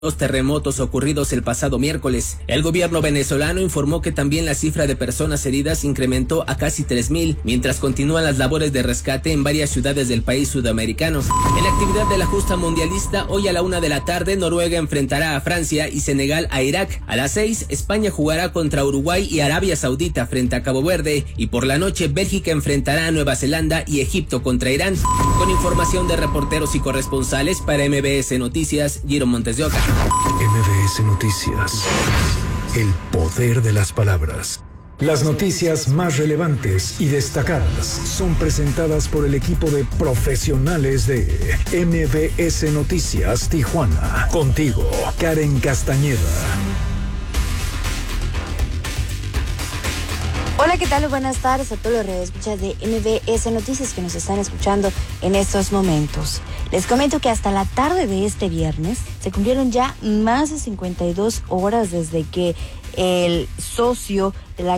los terremotos ocurridos el pasado miércoles. El gobierno venezolano informó que también la cifra de personas heridas incrementó a casi 3,000, mientras continúan las labores de rescate en varias ciudades del país sudamericano. En la actividad de la justa mundialista, hoy a la 1 de la tarde, Noruega enfrentará a Francia y Senegal a Irak. A las 6, España jugará contra Uruguay y Arabia Saudita frente a Cabo Verde. Y por la noche, Bélgica enfrentará a Nueva Zelanda y Egipto contra Irán. Con información de reporteros y corresponsales para MBS Noticias, Giro Montes de Oca. MBS Noticias. El poder de las palabras. Las noticias más relevantes y destacadas son presentadas por el equipo de profesionales de MBS Noticias Tijuana. Contigo, Karen Castañeda. Hola, ¿qué tal? Buenas tardes a todos los radioescuchas de MBS Noticias que nos están escuchando en estos momentos. Les comento que hasta la tarde de este viernes se cumplieron ya más de 52 horas desde que el socio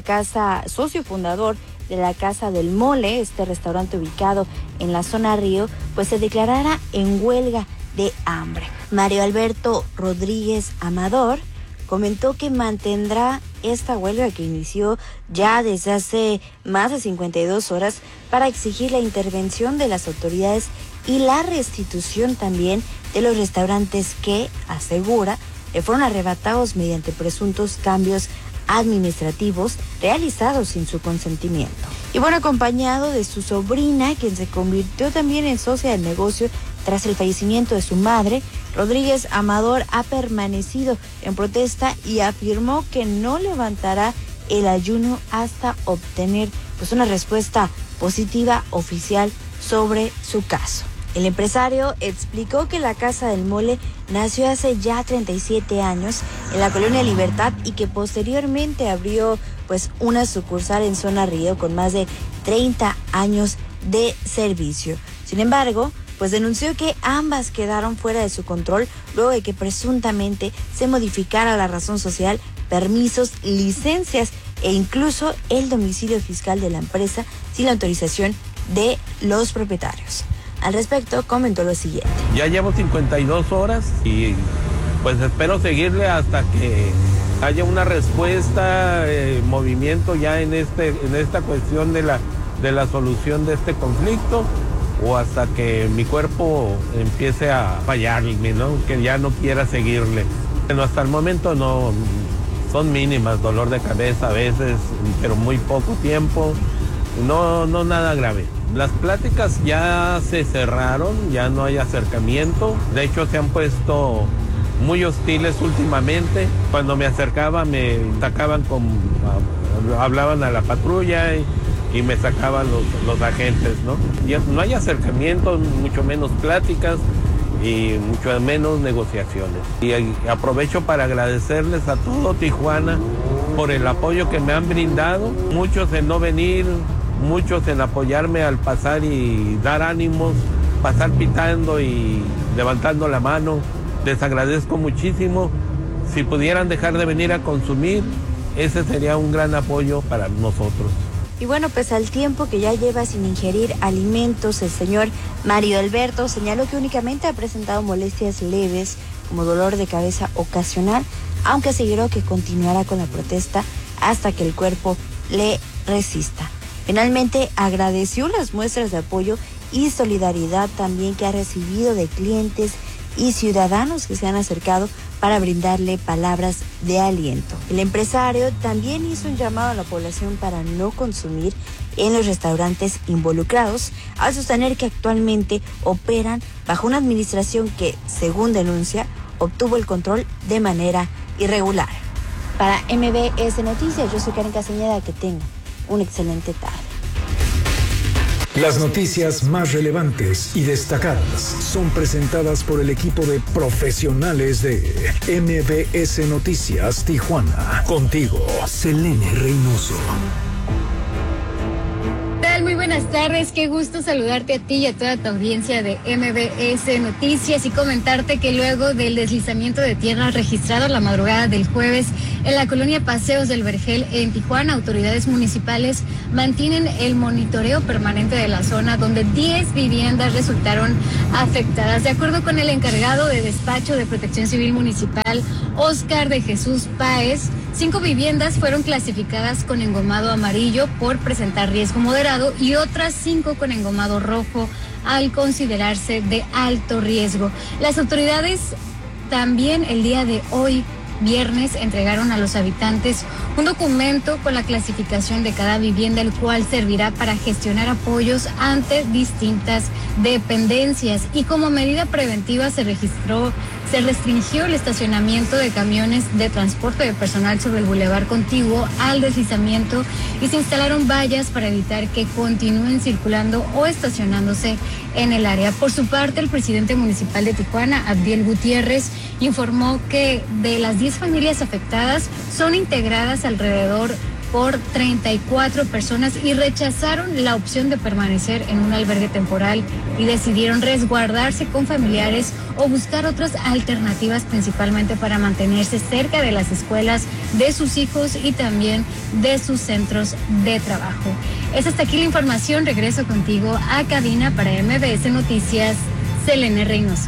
fundador de la Casa del Mole, este restaurante ubicado en la zona Río, pues se declarara en huelga de hambre. Mario Alberto Rodríguez Amador comentó que mantendrá esta huelga que inició ya desde hace más de 52 horas para exigir la intervención de las autoridades y la restitución también de los restaurantes que, asegura, le fueron arrebatados mediante presuntos cambios administrativos realizados sin su consentimiento. Y bueno, acompañado de su sobrina, quien se convirtió también en socia del negocio tras el fallecimiento de su madre, Rodríguez Amador ha permanecido en protesta y afirmó que no levantará el ayuno hasta obtener una respuesta positiva oficial sobre su caso. El empresario explicó que la Casa del Mole nació hace ya 37 años en la Colonia Libertad y que posteriormente abrió una sucursal en Zona Río con más de 30 años de servicio. Sin embargo, denunció que ambas quedaron fuera de su control luego de que presuntamente se modificara la razón social, permisos, licencias e incluso el domicilio fiscal de la empresa sin la autorización de los propietarios. Al respecto, comentó lo siguiente. Ya llevo 52 horas y espero seguirle hasta que haya una respuesta, movimiento ya en esta cuestión de la solución de este conflicto, o hasta que mi cuerpo empiece a fallarme, ¿no? Que ya no quiera seguirle. Bueno, hasta el momento no, son mínimas, dolor de cabeza a veces, pero muy poco tiempo, no nada grave. Las pláticas ya se cerraron, ya no hay acercamiento, de hecho se han puesto muy hostiles últimamente. Cuando me acercaba me sacaban hablaban a la patrulla y me sacaban los agentes, ¿no? Ya no hay acercamiento, mucho menos pláticas y mucho menos negociaciones. Y aprovecho para agradecerles a todo Tijuana por el apoyo que me han brindado, muchos en no venir, muchos en apoyarme al pasar y dar ánimos, pasar pitando y levantando la mano. Les agradezco muchísimo. Si pudieran dejar de venir a consumir, ese sería un gran apoyo para nosotros. Y bueno, al tiempo que ya lleva sin ingerir alimentos, el señor Mario Alberto señaló que únicamente ha presentado molestias leves como dolor de cabeza ocasional, aunque aseguró que continuará con la protesta hasta que el cuerpo le resista. Finalmente, agradeció las muestras de apoyo y solidaridad también que ha recibido de clientes y ciudadanos que se han acercado para brindarle palabras de aliento. El empresario también hizo un llamado a la población para no consumir en los restaurantes involucrados, al sostener que actualmente operan bajo una administración que, según denuncia, obtuvo el control de manera irregular. Para MBS Noticias, yo soy Karen Castañeda, que tenga una excelente tarde. Las noticias más relevantes y destacadas son presentadas por el equipo de profesionales de MBS Noticias Tijuana. Contigo, Selene Reynoso. Muy buenas tardes, qué gusto saludarte a ti y a toda tu audiencia de MBS Noticias y comentarte que luego del deslizamiento de tierra registrado la madrugada del jueves en la colonia Paseos del Vergel en Tijuana, autoridades municipales mantienen el monitoreo permanente de la zona donde 10 viviendas resultaron afectadas. De acuerdo con el encargado de despacho de Protección Civil Municipal, Oscar de Jesús Páez, 5 viviendas fueron clasificadas con engomado amarillo por presentar riesgo moderado y otras 5 con engomado rojo al considerarse de alto riesgo. Las autoridades también el día de hoy, viernes, entregaron a los habitantes un documento con la clasificación de cada vivienda, el cual servirá para gestionar apoyos ante distintas dependencias. Y como medida preventiva se restringió el estacionamiento de camiones de transporte de personal sobre el bulevar contiguo al deslizamiento y se instalaron vallas para evitar que continúen circulando o estacionándose en el área. Por su parte, el presidente municipal de Tijuana, Abdiel Gutiérrez, informó que de las 10 familias afectadas son integradas alrededor por 34 personas y rechazaron la opción de permanecer en un albergue temporal y decidieron resguardarse con familiares o buscar otras alternativas, principalmente para mantenerse cerca de las escuelas de sus hijos y también de sus centros de trabajo. Es hasta aquí la información. Regreso contigo a cabina para MBS Noticias, Selene Reynoso.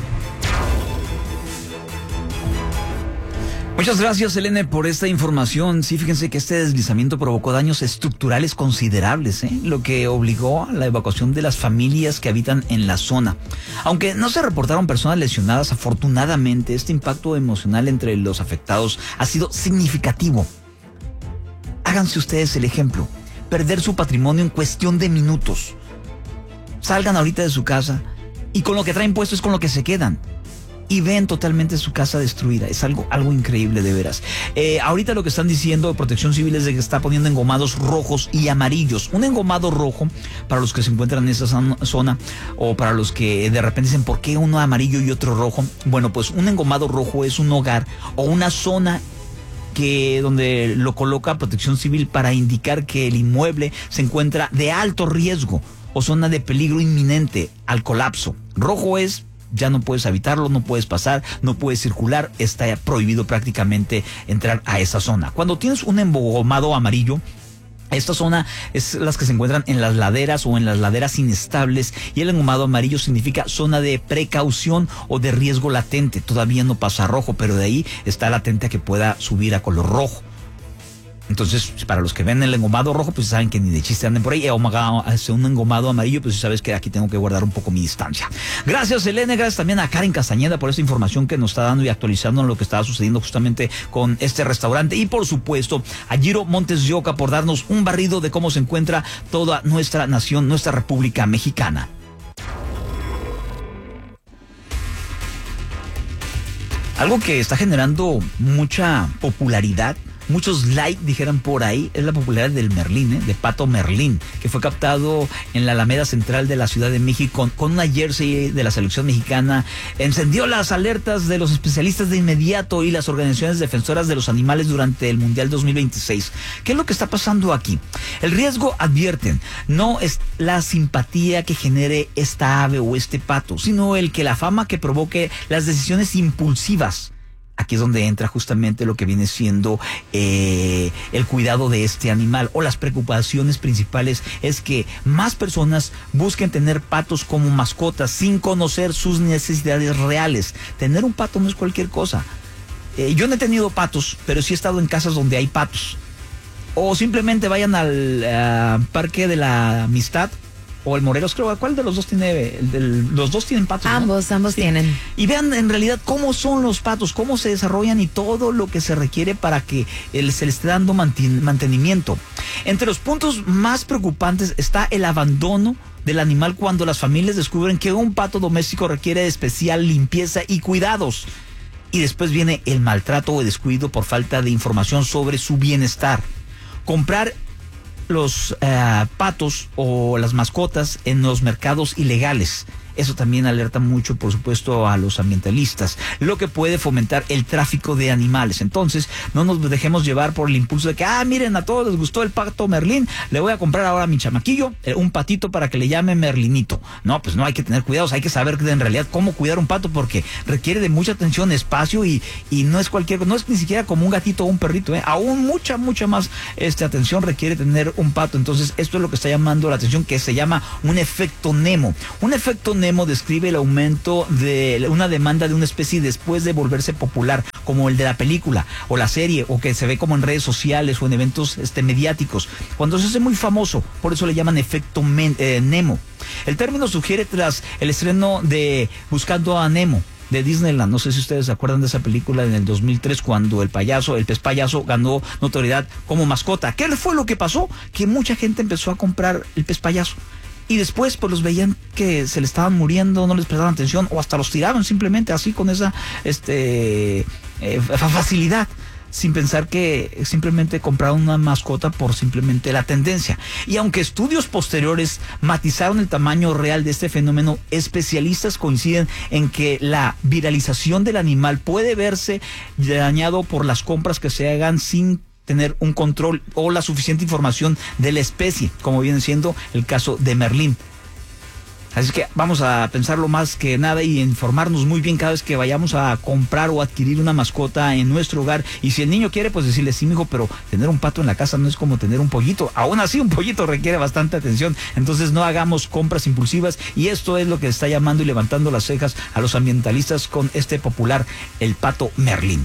Muchas gracias, Selene, por esta información. Sí, fíjense que este deslizamiento provocó daños estructurales considerables, lo que obligó a la evacuación de las familias que habitan en la zona. Aunque no se reportaron personas lesionadas, afortunadamente este impacto emocional entre los afectados ha sido significativo. Háganse ustedes el ejemplo. Perder su patrimonio en cuestión de minutos. Salgan ahorita de su casa y con lo que traen puesto es con lo que se quedan. Y ven totalmente su casa destruida. Es algo increíble, de veras. Ahorita lo que están diciendo de Protección Civil es de que está poniendo engomados rojos y amarillos. Un engomado rojo, para los que se encuentran en esa zona, o para los que de repente dicen, ¿por qué uno amarillo y otro rojo? Bueno, pues un engomado rojo es un hogar o una zona donde lo coloca Protección Civil para indicar que el inmueble se encuentra de alto riesgo o zona de peligro inminente al colapso. Rojo es: ya no puedes habitarlo, no puedes pasar, no puedes circular, está prohibido prácticamente entrar a esa zona. Cuando tienes un engomado amarillo, esta zona es las que se encuentran en las laderas o en las laderas inestables, y el engomado amarillo significa zona de precaución o de riesgo latente. Todavía no pasa a rojo, pero de ahí está latente a que pueda subir a color rojo. Entonces, para los que ven el engomado rojo, pues saben que ni de chiste anden por ahí. Un engomado amarillo, pues sabes que aquí tengo que guardar un poco mi distancia. Gracias, Selene. Gracias también a Karen Castañeda por esta información que nos está dando y actualizando lo que estaba sucediendo justamente con este restaurante. Y por supuesto, a Giro Montes de Oca por darnos un barrido de cómo se encuentra toda nuestra nación, nuestra República Mexicana. Algo que está generando mucha popularidad, muchos likes, dijeran por ahí, es la popularidad del Merlín, de Pato Merlín, que fue captado en la Alameda Central de la Ciudad de México con una jersey de la selección mexicana. Encendió las alertas de los especialistas de inmediato y las organizaciones defensoras de los animales durante el Mundial 2026. ¿Qué es lo que está pasando aquí? El riesgo, advierten, no es la simpatía que genere esta ave o este pato, sino el que la fama que provoque las decisiones impulsivas. Aquí es donde entra justamente lo que viene siendo el cuidado de este animal, o las preocupaciones principales es que más personas busquen tener patos como mascotas sin conocer sus necesidades reales. Tener un pato no es cualquier cosa. Yo no he tenido patos, pero sí he estado en casas donde hay patos. O simplemente vayan al Parque de la Amistad o el Morelos, creo. ¿Cuál de los dos tiene? Los dos tienen patos, ¿no? Ambos sí tienen. Y vean en realidad cómo son los patos, cómo se desarrollan y todo lo que se requiere para que se les esté dando mantenimiento. Entre los puntos más preocupantes está el abandono del animal cuando las familias descubren que un pato doméstico requiere de especial limpieza y cuidados. Y después viene el maltrato o descuido por falta de información sobre su bienestar. Comprar los patos o las mascotas en los mercados ilegales. Eso también alerta mucho, por supuesto, a los ambientalistas, lo que puede fomentar el tráfico de animales. Entonces, no nos dejemos llevar por el impulso de que, miren, a todos les gustó el pato Merlín, le voy a comprar ahora a mi chamaquillo un patito para que le llame Merlinito. No, pues no, hay que tener cuidados, hay que saber en realidad cómo cuidar un pato, porque requiere de mucha atención, espacio y no es no es ni siquiera como un gatito o un perrito, aún mucha más atención requiere tener un pato. Entonces, esto es lo que está llamando la atención, que se llama un efecto Nemo. Un efecto Nemo describe el aumento de una demanda de una especie después de volverse popular, como el de la película o la serie, o que se ve como en redes sociales o en eventos mediáticos, cuando se hace muy famoso. Por eso le llaman efecto Nemo. El término sugiere tras el estreno de Buscando a Nemo de Disneyland. No sé si ustedes se acuerdan de esa película en el 2003, cuando el pez payaso ganó notoriedad como mascota. ¿Qué fue lo que pasó? Que mucha gente empezó a comprar el pez payaso. Y después, pues los veían que se le estaban muriendo, no les prestaban atención, o hasta los tiraban simplemente así con esa facilidad, sin pensar que simplemente compraron una mascota por simplemente la tendencia. Y aunque estudios posteriores matizaron el tamaño real de este fenómeno, especialistas coinciden en que la viralización del animal puede verse dañado por las compras que se hagan sin tener un control o la suficiente información de la especie, como viene siendo el caso de Merlín. Así que vamos a pensarlo más que nada y informarnos muy bien cada vez que vayamos a comprar o adquirir una mascota en nuestro hogar. Y si el niño quiere, pues decirle, sí, mijo, pero tener un pato en la casa no es como tener un pollito. Aún así, un pollito requiere bastante atención. Entonces no hagamos compras impulsivas, y esto es lo que está llamando y levantando las cejas a los ambientalistas con este popular, el pato Merlín.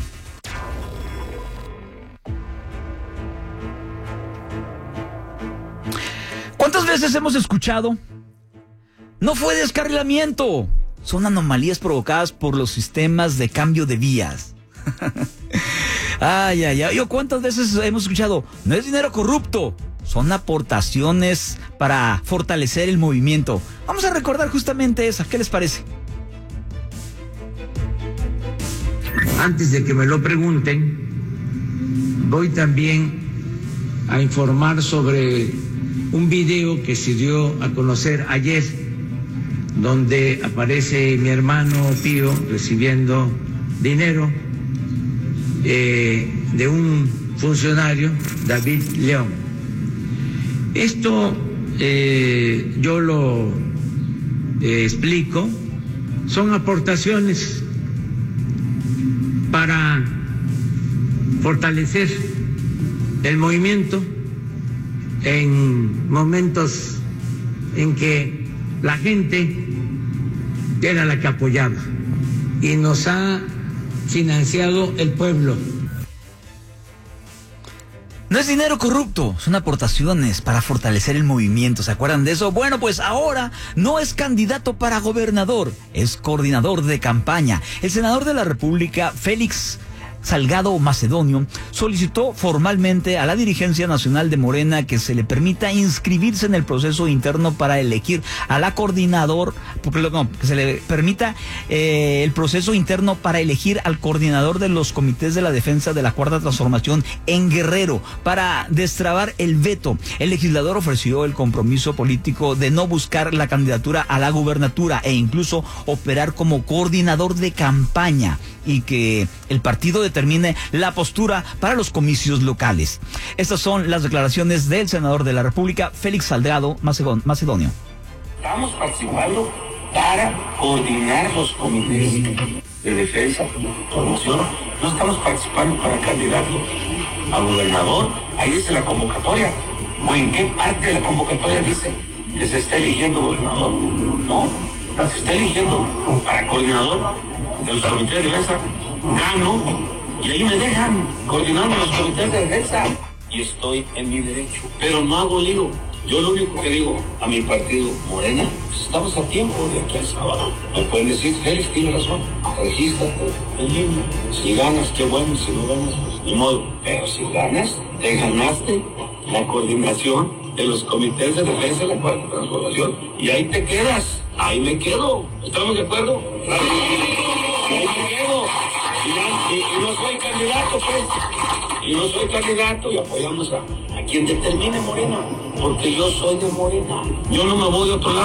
¿Cuántas veces hemos escuchado? No fue descarrilamiento, son anomalías provocadas por los sistemas de cambio de vías. ¿Cuántas veces hemos escuchado? No es dinero corrupto, son aportaciones para fortalecer el movimiento. Vamos a recordar justamente esa, ¿qué les parece? Antes de que me lo pregunten, voy también a informar sobre un video que se dio a conocer ayer, donde aparece mi hermano Pío recibiendo dinero de un funcionario, David León. Esto yo lo explico, son aportaciones para fortalecer el movimiento en momentos en que la gente era la que apoyaba y nos ha financiado el pueblo. No es dinero corrupto, son aportaciones para fortalecer el movimiento. ¿Se acuerdan de eso? Bueno, pues ahora no es candidato para gobernador, es coordinador de campaña. El senador de la República, Félix Salgado Macedonio, solicitó formalmente a la dirigencia nacional de Morena que se le permita inscribirse en el proceso interno para elegir a la coordinador, que se le permita el proceso interno para elegir al coordinador de los comités de la defensa de la Cuarta Transformación en Guerrero, para destrabar el veto. El legislador ofreció el compromiso político de no buscar la candidatura a la gubernatura e incluso operar como coordinador de campaña, y que el partido determine la postura para los comicios locales. Estas son las declaraciones del senador de la República, Félix Salgado Macedonio. Estamos participando para coordinar los comités de defensa, promoción. No estamos participando para candidato a gobernador. Ahí dice la convocatoria. ¿O en qué parte de la convocatoria dice que se está eligiendo gobernador? No, se está eligiendo para coordinador de los comités de defensa. Gano y ahí me dejan coordinando los comités de defensa. Y estoy en mi derecho, pero no hago lío. Yo lo único que digo a mi partido Morena, pues estamos a tiempo de aquí al sábado. Me pueden decir, Félix tiene razón, regístrate en línea. Si ganas, qué bueno, si no ganas, pues ni modo. Pero si ganas, te ganaste la coordinación de los comités de defensa de la Cuarta Transformación. Y ahí te quedas, ahí me quedo. ¿Estamos de acuerdo? Ahí me quedo. Y no soy candidato, pues. Y no soy candidato y apoyamos a quien determine Morena, porque yo soy de Morena. Yo no me voy de otro lado.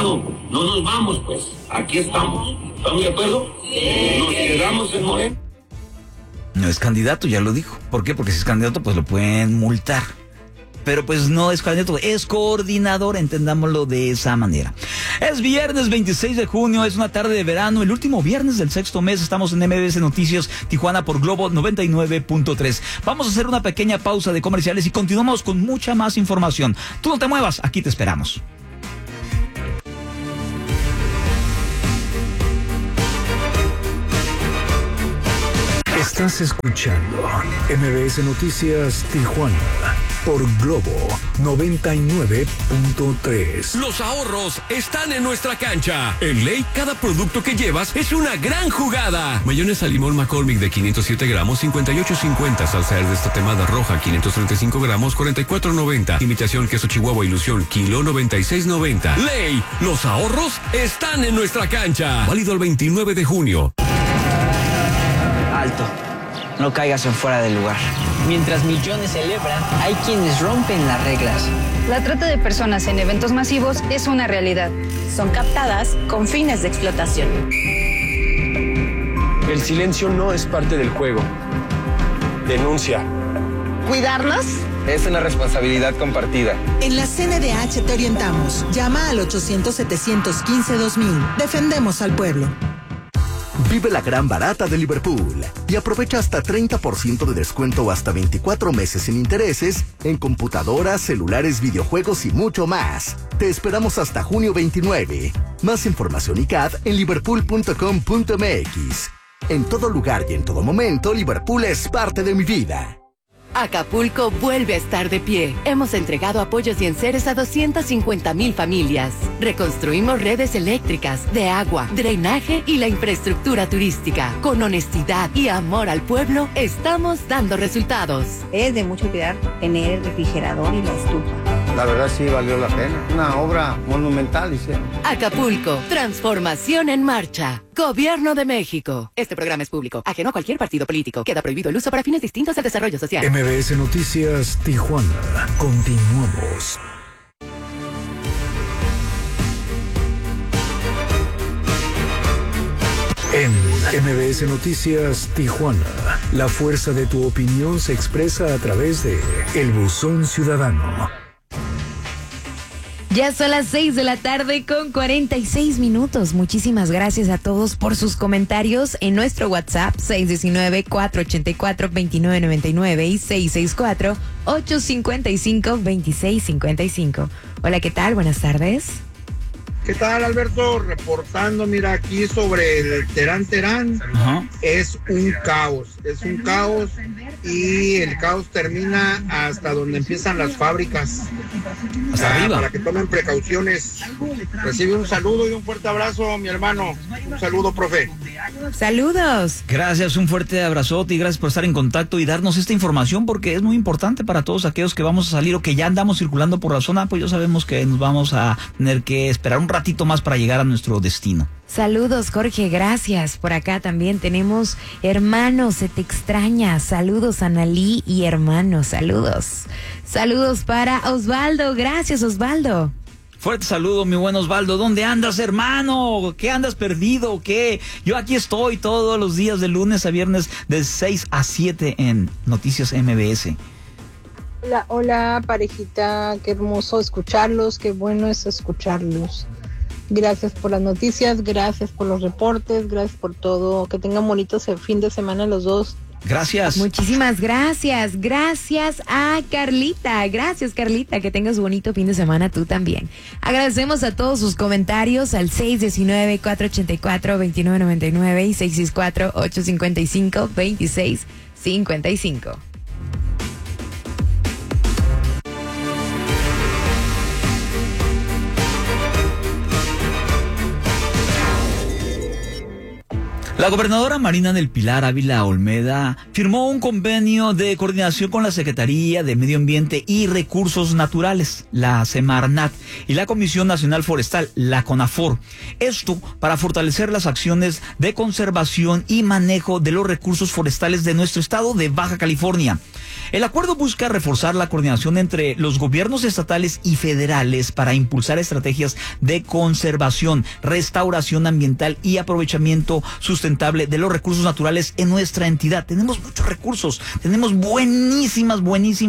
No nos vamos, pues. Aquí estamos. ¿Estamos de acuerdo? Sí. Nos quedamos en Morena. No es candidato, ya lo dijo. ¿Por qué? Porque si es candidato, pues lo pueden multar. Pero pues no es candidato, es coordinador, entendámoslo de esa manera. Es viernes 26 de junio, es una tarde de verano, el último viernes del sexto mes. Estamos en MBS Noticias Tijuana por Globo 99.3. Vamos a hacer una pequeña pausa de comerciales y continuamos con mucha más información. Tú no te muevas, aquí te esperamos. Estás escuchando MBS Noticias Tijuana por Globo 99.3. Los ahorros están en nuestra cancha. En Ley, cada producto que llevas es una gran jugada. Mayonesa limón McCormick de 507 gramos, 58.50. Salsa de esta temada roja, 535 gramos, 44.90. Imitación queso Chihuahua Ilusión, kilo 96.90. Ley, los ahorros están en nuestra cancha. Válido el 29 de junio. Alto, no caigas en fuera del lugar. Mientras millones celebran, hay quienes rompen las reglas. La trata de personas en eventos masivos es una realidad. Son captadas con fines de explotación. El silencio no es parte del juego. Denuncia. ¿Cuidarnos? Es una responsabilidad compartida. En la CNDH te orientamos. Llama al 800-715-2000. Defendemos al pueblo. Vive la gran barata de Liverpool y aprovecha hasta 30% de descuento o hasta 24 meses sin intereses en computadoras, celulares, videojuegos y mucho más. Te esperamos hasta junio 29. Más información y CAD en liverpool.com.mx. En todo lugar y en todo momento, Liverpool es parte de mi vida. Acapulco vuelve a estar de pie. Hemos entregado apoyos y enseres a 250,000 familias. Reconstruimos redes eléctricas, de agua, drenaje y la infraestructura turística. Con honestidad y amor al pueblo, estamos dando resultados. Es de mucho cuidar tener el refrigerador y la estufa. La verdad sí valió la pena. Una obra monumental hicieron. Acapulco, transformación en marcha. Gobierno de México. Este programa es público, ajeno a cualquier partido político. Queda prohibido el uso para fines distintos al desarrollo social. MBS Noticias Tijuana. Continuamos. En MBS Noticias Tijuana, la fuerza de tu opinión se expresa a través de El Buzón Ciudadano. Ya son las 6 de la tarde con 46 minutos. Muchísimas gracias a todos por sus comentarios en nuestro WhatsApp 619-484-2999 y 664-855-2655. Hola, ¿qué tal? Buenas tardes. ¿Qué tal, Alberto? Reportando, mira, aquí sobre el Terán Terán. Es un caos y el caos termina hasta donde empiezan las fábricas. Hasta arriba. Para que tomen precauciones. Recibe un saludo y un fuerte abrazo, mi hermano. Un saludo, profe. Saludos. Gracias, un fuerte abrazote y gracias por estar en contacto y darnos esta información porque es muy importante para todos aquellos que vamos a salir o que ya andamos circulando por la zona, pues ya sabemos que nos vamos a tener que esperar un ratito más para llegar a nuestro destino. Saludos, Jorge, gracias. Por acá también tenemos hermanos, se te extraña. Saludos, Analí y hermanos, saludos. Saludos para Osvaldo, gracias, Osvaldo. Fuerte saludo, mi buen Osvaldo. ¿Dónde andas, hermano? ¿Qué andas perdido? ¿Qué? Yo aquí estoy todos los días de lunes a viernes de 6 a 7 en Noticias MBS. Hola, hola, parejita. Qué hermoso escucharlos, qué bueno es escucharlos. Gracias por las noticias, gracias por los reportes, gracias por todo. Que tengan bonitos el fin de semana los dos. Gracias. Muchísimas gracias. Gracias a Carlita. Gracias, Carlita. Que tengas bonito fin de semana tú también. Agradecemos a todos sus comentarios al 619-484-2999 y 664-855-2655. La gobernadora Marina del Pilar Ávila Olmeda firmó un convenio de coordinación con la Secretaría de Medio Ambiente y Recursos Naturales, la Semarnat, y la Comisión Nacional Forestal, la CONAFOR. Esto para fortalecer las acciones de conservación y manejo de los recursos forestales de nuestro estado de Baja California. El acuerdo busca reforzar la coordinación entre los gobiernos estatales y federales para impulsar estrategias de conservación, restauración ambiental y aprovechamiento sustentable de los recursos naturales en nuestra entidad. Tenemos muchos recursos, tenemos buenísimas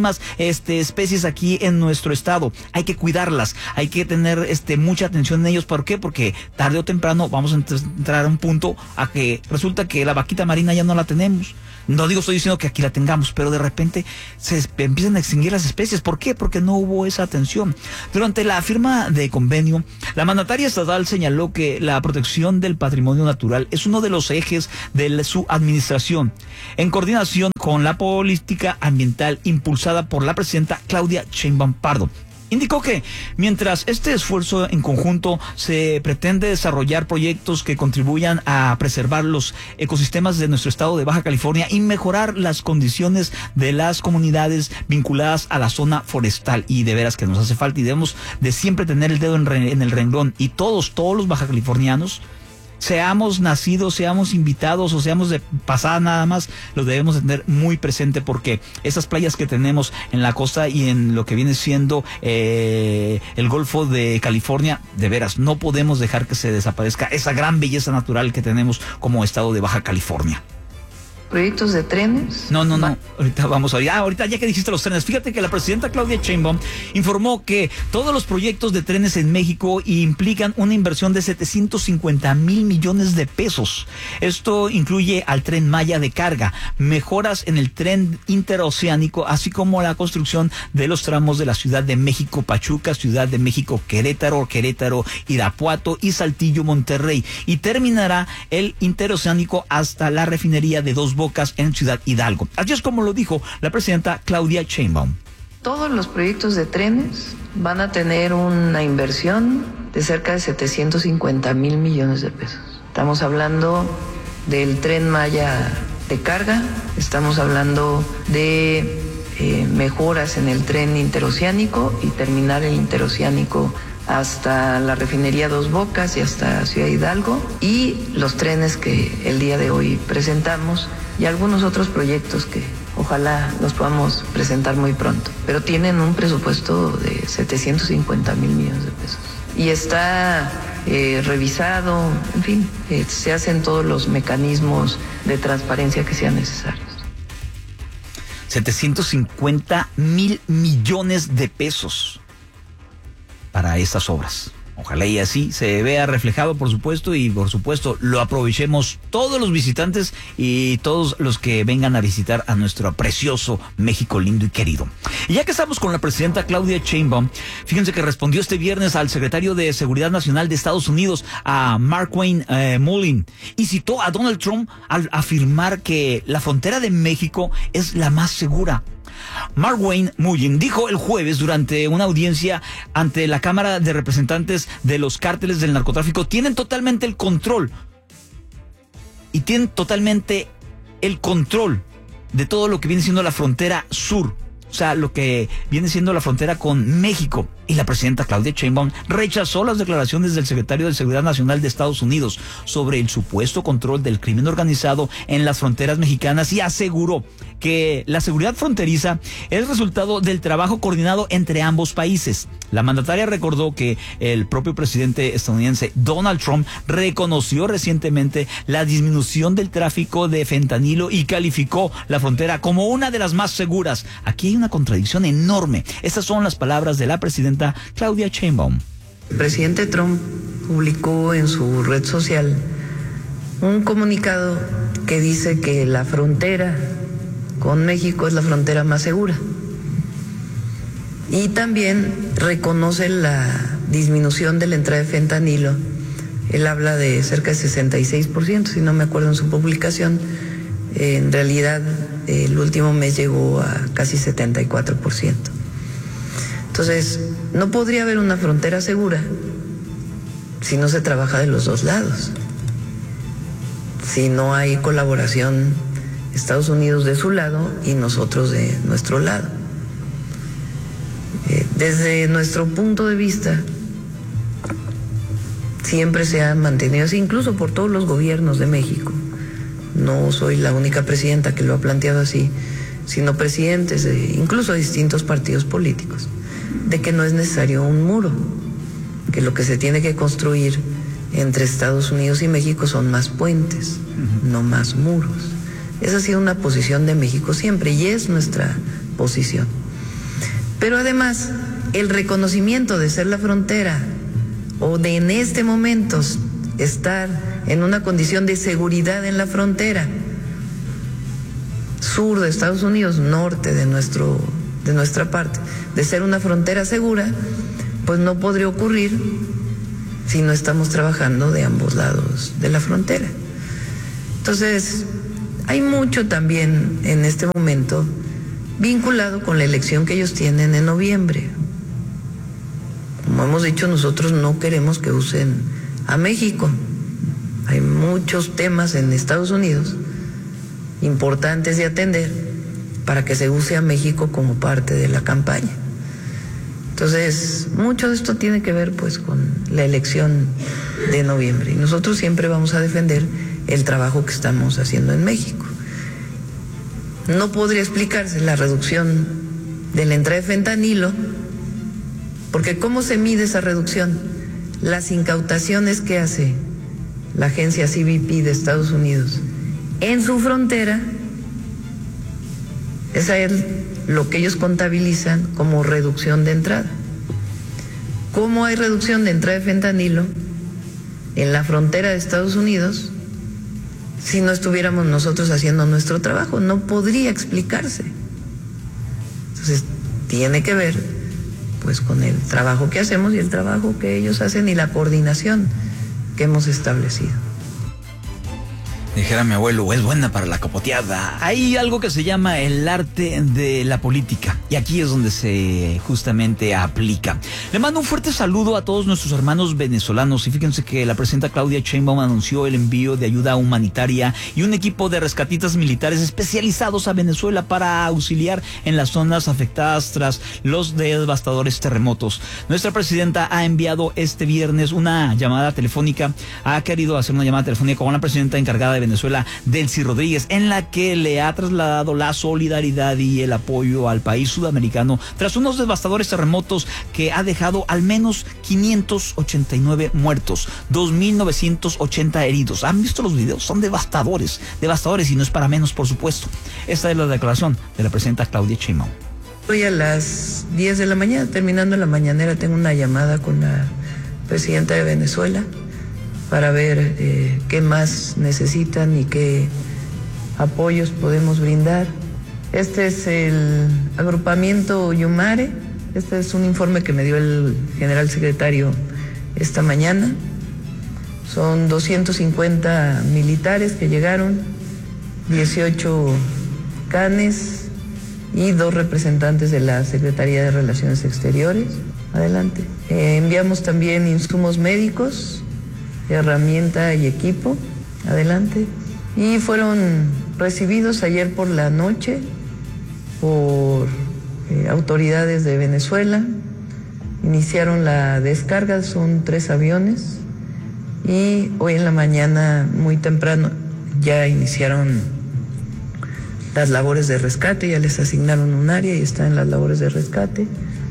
especies aquí en nuestro estado. Hay que cuidarlas, hay que tener mucha atención en ellos. ¿Por qué? Porque tarde o temprano vamos a entrar a un punto a que resulta que la vaquita marina ya no la tenemos. No estoy diciendo que aquí la tengamos, pero de repente se empiezan a extinguir las especies. ¿Por qué? Porque no hubo esa atención. Durante la firma de convenio, la mandataria estatal señaló que la protección del patrimonio natural es uno de los ejes de su administración, en coordinación con la política ambiental impulsada por la presidenta Claudia Sheinbaum Pardo. Indicó que mientras este esfuerzo en conjunto se pretende desarrollar proyectos que contribuyan a preservar los ecosistemas de nuestro estado de Baja California y mejorar las condiciones de las comunidades vinculadas a la zona forestal. Y de veras que nos hace falta y debemos de siempre tener el dedo en el renglón. Y todos los baja californianos, seamos nacidos, seamos invitados o seamos de pasada nada más, lo debemos tener muy presente, porque esas playas que tenemos en la costa y en lo que viene siendo el Golfo de California, de veras, no podemos dejar que se desaparezca esa gran belleza natural que tenemos como estado de Baja California. ¿Proyectos de trenes? No. Ahorita vamos a ver. Ahorita ya que dijiste los trenes, fíjate que la presidenta Claudia Sheinbaum informó que todos los proyectos de trenes en México implican una inversión de 750 mil millones de pesos. Esto incluye al Tren Maya de carga, mejoras en el tren interoceánico, así como la construcción de los tramos de la Ciudad de México Pachuca, Ciudad de México Querétaro, Irapuato y Saltillo Monterrey. Y terminará el interoceánico hasta la refinería de Dos Bocas en Ciudad Hidalgo. Así es como lo dijo la presidenta Claudia Sheinbaum. Todos los proyectos de trenes van a tener una inversión de cerca de 750 mil millones de pesos. Estamos hablando del Tren Maya de carga, estamos hablando de mejoras en el tren interoceánico y terminar el interoceánico hasta la refinería Dos Bocas y hasta Ciudad Hidalgo, y los trenes que el día de hoy presentamos y algunos otros proyectos que ojalá los podamos presentar muy pronto, pero tienen un presupuesto de 750 mil millones de pesos y está revisado, en fin, se hacen todos los mecanismos de transparencia que sean necesarios. 750 mil millones de pesos para estas obras. Ojalá y así se vea reflejado, por supuesto, y por supuesto lo aprovechemos todos los visitantes y todos los que vengan a visitar a nuestro precioso México lindo y querido. Y ya que estamos con la presidenta Claudia Sheinbaum, fíjense que respondió este viernes al secretario de Seguridad Nacional de Estados Unidos, a Markwayne Mullin, y citó a Donald Trump al afirmar que la frontera de México es la más segura. Markwayne Mullin dijo el jueves durante una audiencia ante la Cámara de Representantes de los cárteles del narcotráfico tienen totalmente el control de todo lo que viene siendo la frontera sur, o sea, lo que viene siendo la frontera con México. Y la presidenta Claudia Sheinbaum rechazó las declaraciones del secretario de Seguridad Nacional de Estados Unidos sobre el supuesto control del crimen organizado en las fronteras mexicanas y aseguró que la seguridad fronteriza es resultado del trabajo coordinado entre ambos países. La mandataria recordó que el propio presidente estadounidense Donald Trump reconoció recientemente la disminución del tráfico de fentanilo y calificó la frontera como una de las más seguras. Aquí hay una contradicción enorme. Estas son las palabras de la presidenta Claudia Sheinbaum. El presidente Trump publicó en su red social un comunicado que dice que la frontera con México es la frontera más segura. Y también reconoce la disminución de la entrada de fentanilo. Él habla de cerca de 66%, si no me acuerdo en su publicación. En realidad, el último mes llegó a casi 74%. Entonces, no podría haber una frontera segura si no se trabaja de los dos lados. si no hay colaboración, Estados Unidos de su lado y nosotros de nuestro lado. Desde nuestro punto de vista, siempre se ha mantenido así, incluso por todos los gobiernos de México. No soy la única presidenta que lo ha planteado así, sino presidentes incluso de distintos partidos políticos, de que no es necesario un muro, que lo que se tiene que construir entre Estados Unidos y México son más puentes, no más muros. Esa ha sido una posición de México siempre y es nuestra posición. Pero además, el reconocimiento de ser la frontera o de en este momento estar en una condición de seguridad en la frontera sur de Estados Unidos, norte de nuestra parte, de ser una frontera segura, pues no podría ocurrir si no estamos trabajando de ambos lados de la frontera. Entonces, hay mucho también en este momento vinculado con la elección que ellos tienen en noviembre. Como hemos dicho, nosotros no queremos que usen a México. Hay muchos temas en Estados Unidos importantes de atender para que se use a México como parte de la campaña. Entonces, mucho de esto tiene que ver pues con la elección de noviembre y nosotros siempre vamos a defender el trabajo que estamos haciendo en México. No podría explicarse la reducción de la entrada de fentanilo, porque ¿cómo se mide esa reducción? Las incautaciones que hace la agencia CBP de Estados Unidos en su frontera, esa es lo que ellos contabilizan como reducción de entrada. ¿Cómo hay reducción de entrada de fentanilo en la frontera de Estados Unidos si no estuviéramos nosotros haciendo nuestro trabajo? No podría explicarse. Entonces, tiene que ver pues con el trabajo que hacemos y el trabajo que ellos hacen y la coordinación que hemos establecido. Dijera mi abuelo, es buena para la capoteada. Hay algo que se llama el arte de la política y aquí es donde se justamente aplica. Le mando un fuerte saludo a todos nuestros hermanos venezolanos y fíjense que la presidenta Claudia Sheinbaum anunció el envío de ayuda humanitaria y un equipo de rescatistas militares especializados a Venezuela para auxiliar en las zonas afectadas tras los devastadores terremotos. Nuestra presidenta ha enviado este viernes una llamada telefónica, ha querido hacer una llamada telefónica con la presidenta encargada de Venezuela, Delcy Rodríguez, en la que le ha trasladado la solidaridad y el apoyo al país sudamericano tras unos devastadores terremotos que ha dejado al menos 589 muertos, 2.980 heridos. ¿Han visto los videos? Son devastadores y no es para menos, por supuesto. Esta es la declaración de la presidenta Claudia Sheinbaum. Hoy a las 10 de la mañana, terminando la mañanera, tengo una llamada con la presidenta de Venezuela para ver qué más necesitan y qué apoyos podemos brindar. Este es el agrupamiento Yumare, este es un informe que me dio el general secretario esta mañana. Son 250 militares que llegaron, 18 canes y 2 representantes de la Secretaría de Relaciones Exteriores. Adelante. Enviamos también insumos médicos, herramienta y equipo, adelante, y fueron recibidos ayer por la noche por autoridades de Venezuela. Iniciaron la descarga, son 3 aviones y hoy en la mañana muy temprano ya iniciaron las labores de rescate, ya les asignaron un área y están en las labores de rescate.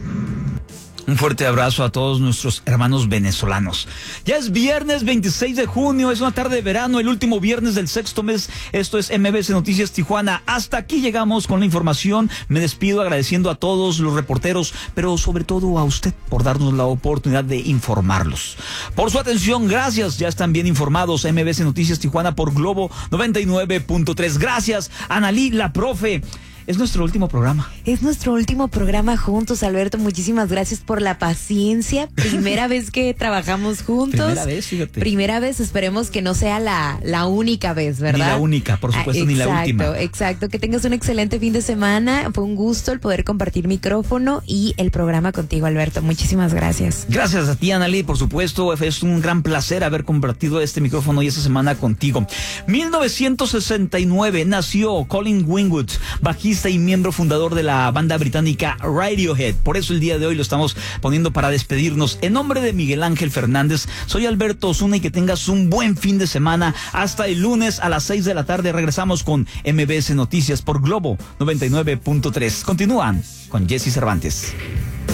Un fuerte abrazo a todos nuestros hermanos venezolanos. Ya es viernes 26 de junio, es una tarde de verano, el último viernes del 6º mes. Esto es MBS Noticias Tijuana. Hasta aquí llegamos con la información. Me despido agradeciendo a todos los reporteros, pero sobre todo a usted por darnos la oportunidad de informarlos. Por su atención, gracias. Ya están bien informados. MBS Noticias Tijuana por Globo 99.3. Gracias, Analí, la profe. es nuestro último programa. Es nuestro último programa juntos, Alberto. Muchísimas gracias por la paciencia. Primera vez que trabajamos juntos. Primera vez, fíjate. Primera vez, esperemos que no sea la única vez, ¿verdad? Ni la única, por supuesto, ni la última. Exacto. Que tengas un excelente fin de semana. Fue un gusto el poder compartir micrófono y el programa contigo, Alberto. Muchísimas gracias. Gracias a ti, Analí, por supuesto. Es un gran placer haber compartido este micrófono y esta semana contigo. 1969 nació Colin Greenwood, bajista y miembro fundador de la banda británica Radiohead. Por eso el día de hoy lo estamos poniendo para despedirnos. En nombre de Miguel Ángel Fernández, soy Alberto Osuna y que tengas un buen fin de semana. Hasta el lunes a las 6 de la tarde regresamos con MBS Noticias por Globo 99.3. Continúan con Jesse Cervantes.